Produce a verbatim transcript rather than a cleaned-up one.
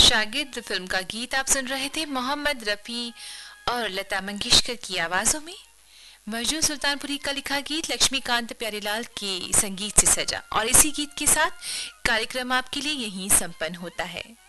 शागिर्द फिल्म का गीत आप सुन रहे थे मोहम्मद रफ़ी और लता मंगेशकर की आवाजों में। मजनू सुल्तानपुरी का लिखा गीत लक्ष्मीकांत प्यारेलाल के संगीत से सजा, और इसी गीत के साथ कार्यक्रम आपके लिए यहीं संपन्न होता है।